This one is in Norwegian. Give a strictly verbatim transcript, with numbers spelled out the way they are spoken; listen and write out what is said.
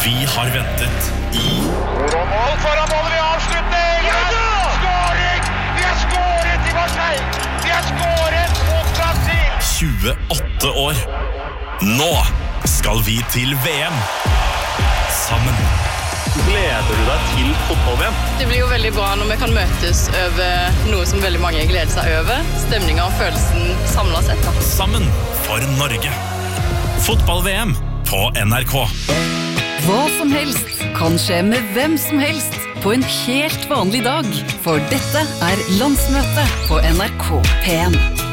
Vi har ventet i Mål foran mål ved avslutning! Ja, ja! Skåring! Vi har skåret i Marseille! Vi har skåret mot Brasil! tjueåtte år. Nå skal vi til V M. Sammen. Gleder du deg til fotball-V M? Det blir jo veldig bra når vi kan møtes over noe som veldig mange gleder seg over. Stemningen og følelsen samlet sett. Da. Sammen for Norge. Fotball-V M på N R K. Hva som helst kan skje med hvem som helst på en helt vanlig dag. For dette er landsmøte på N R K P en.